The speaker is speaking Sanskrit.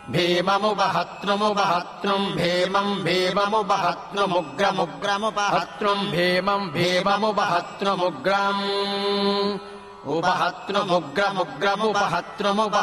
भीममुपहत्नुमुपहत्नुम् भीमम् भीममुपहत्नुमुग्रमुग्रमुपहत्नुम् भीमम् भीममुपहत्नुमुग्रम् उपहत्नुमुग्रमुग्रमुपहत्नुमुप